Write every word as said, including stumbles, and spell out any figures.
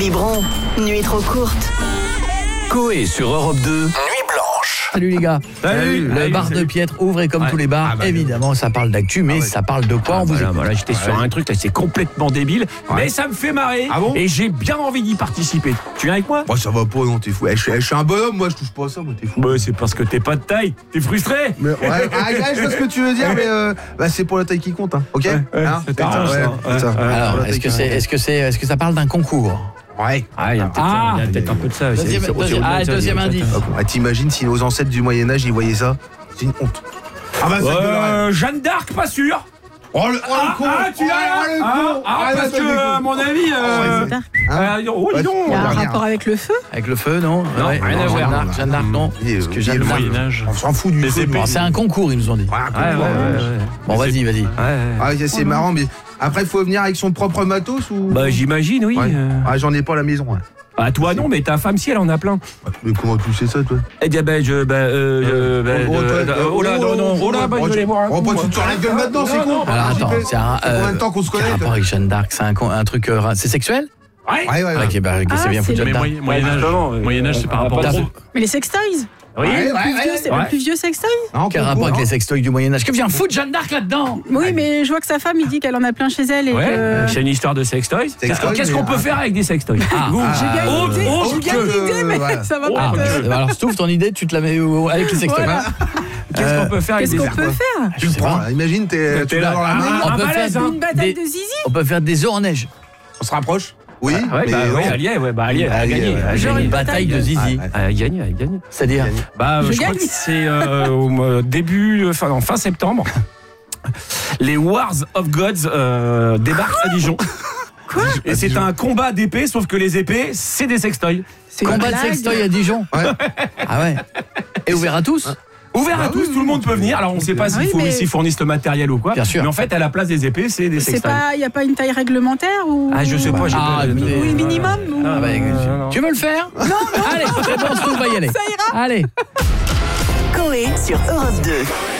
Biberon, nuit trop courte. Coé sur Europe deux, Nuit Blanche. Salut les gars. Salut. Le Salut, bar salut. de Piètre ouvre et comme Ouais. tous les bars, Ah bah, évidemment, ça parle d'actu, mais Ah ouais. ça parle de quoi Ah, on vous voilà, écoute. voilà, j'étais sur Ouais. un truc là, c'est complètement débile, mais ça me fait marrer. Ah bon et j'ai bien envie d'y participer. Tu viens avec moi? Moi ça va pas, non, t'es fou. Eh, je, suis, je suis un bonhomme, moi je touche pas à ça, moi t'es fou. Bah, c'est parce que t'es pas de taille. T'es frustré? Mais, ouais, ah, ouais, je vois ce que tu veux dire, mais euh, bah, c'est pour la taille qui compte, hein. Ok ouais, Hein ça t'arrange, Ouais, ça. c'est ça. Ouais, ouais. Alors, Pour la est-ce taille que qui c'est, compte. est-ce que c'est, est-ce que ça parle d'un concours? Ouais. Ah, il y a peut-être Ah. il y a peut-être un peu de ça. c'est- Deuxième- c'est- c'est- deuxième- c'est- ah, c'est- deuxième c'est- indice. Ah, bon, ah, t'imagines si nos ancêtres du Moyen-Âge ils voyaient ça? C'est une honte. Ah bah ça gueulerait. Euh, Jeanne d'Arc, pas sûr. Oh le, oh, Ah, le con ah, tu l'as Oh, le ah, con ah, Ah, parce là, ça que, dégoûte. à mon avis. euh, Dark. Hein euh, oh, dis donc. Il y a un Dernière. rapport avec le feu? Avec le feu, non? Non, rien à Jeanne voir. d'Arc, Jeanne d'Arc, non. Il est- Parce que il est Jeanne le d'Arc- Moyen-Âge. On s'en fout du feu. Bon, c'est un concours, ils nous ont dit. Ouais, un Ouais, ouais, concours. ouais, ouais. Bon, vas-y, vas-y. Ouais, ouais. Ah, c'est marrant, mais après il faut venir avec son propre matos ou. Bah, j'imagine, oui. Ouais. euh. Ah, j'en ai pas à la maison. Ouais. Ah, toi, non, mais ta femme, si, elle en a plein. Mais comment tu sais ça, toi? Eh bien, ben, je. Ben, euh. euh, ben, Oh, euh, toi, euh, Oh là, non, non, oh là, bah, je vais aller boire un Oh, coup, bah, moi. tu te sors la gueule maintenant, c'est Non, con. non, Alors attends, J'y vais. c'est un. Ça fait combien de temps qu'on se quel connaît, rapport toi avec Jeanne d'Arc? C'est un, con- un truc. euh, c'est sexuel? Ouais. Ouais, ouais, ouais. Ok, bah, Ah, c'est bien c'est foutu. le- Jeanne Mais d'Arc. moyen, Moyen Âge, Justement, euh, Moyen Âge, c'est par euh, rapport pas au trop. Mais les sextoys? Oui. Ouais, Le plus ouais, vieux, c'est ouais. le plus vieux sextoy? Non, Quel concours, rapport avec non les sextoys du Moyen-Âge? Que vient foutre Jeanne d'Arc là-dedans? Oui, mais je vois que sa femme, il dit qu'elle en a plein chez elle et Ouais, que... c'est une histoire de sextoys. Sextoys, Qu'est-ce qu'on mais- peut faire avec des sextoys? Vous, ah, J'ai bien ah, une idée, autre- j'ai autre bien que- une idée, mais voilà. ça va Ah, pas te... bah, alors Stouff, ton idée, tu te la mets où- avec les sextoys. Voilà. Qu'est-ce qu'on peut faire avec Qu'est-ce des qu'on peut faire? Tu le sais prends, pas. là. Imagine, t'es, tu T'es l'as là. dans la Ah, main. ah, On peut balèze, faire hein. Une bataille des- de zizi? On peut faire des ors-neiges. On se rapproche. Oui, Ouais, mais bah, non. ouais, Allier, ouais, bah, Allier, elle a Allier, gagné. ouais. Elle a Genre gagné. une bataille de zizi. Ah, ouais. Elle a gagné, elle a gagné. C'est-à-dire. Bah, Je je, crois gagne. que c'est euh, au euh, début, enfin non, fin septembre. Les Wars of Gods euh, débarquent à Dijon. Quoi? Et c'est un combat d'épées, sauf que les épées, c'est des sextoys. C'est une Combat de blague. sextoy à Dijon. Ouais. Ah ouais. Et ouvert à tous? Ouvert Bah à tous, oui, tout le monde peut venir. Alors on ne sait pas Ah s'il oui, faut mais- s'ils fournissent le matériel ou quoi. Bien sûr. Mais en fait, à la place des épées, c'est des C'est sextoys. pas... Il n'y a pas une taille réglementaire ou... Ah, je sais pas, j'ai Ah, pas. mais- Oui, minimum ou... Ah bah, non, non. tu veux le faire? Non, non. Allez, c'est bon, Stouff va y aller. Ça ira. Allez. Coé sur Europe deux.